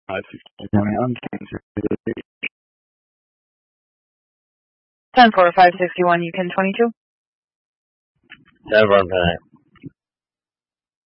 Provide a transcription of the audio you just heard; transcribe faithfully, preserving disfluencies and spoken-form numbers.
five sixty-one on ten four five sixty-one, you can twenty-two. ten four,